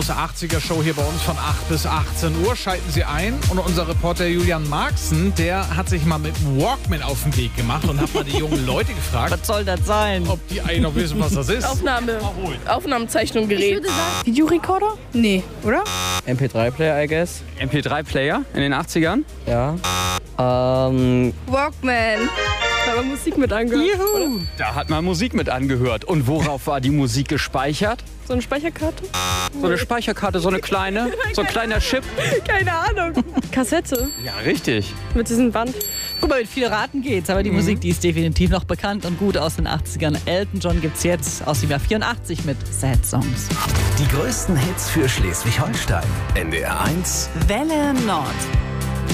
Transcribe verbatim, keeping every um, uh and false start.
große achtziger-Show hier bei uns von acht bis achtzehn Uhr. Schalten Sie ein und unser Reporter Julian Marxen, der hat sich mal mit dem Walkman auf den Weg gemacht und hat mal die jungen Leute gefragt, was soll das sein? ob die eigentlich noch wissen, was das ist. Aufnahme, Aufnahmezeichnungsgerät. Videorekorder? Nee, oder? M P drei Player, I guess. M P drei Player in den achtzigern? Ja. Ähm, Walkman. Da war Musik mit angehört. Juhu. Da hat man Musik mit angehört. Und worauf war die Musik gespeichert? So eine Speicherkarte? So eine Speicherkarte, so eine kleine, so ein kleiner Chip. Keine Ahnung. Kassette Ja, richtig. mit diesem Band. Guck mal, mit viel Raten geht's, aber die Mhm. Musik, die ist definitiv noch bekannt und gut aus den achtzigern. Elton John gibt's jetzt aus dem Jahr vierundachtzig mit Sad Songs. Die größten Hits für Schleswig-Holstein. N D R eins Welle Nord.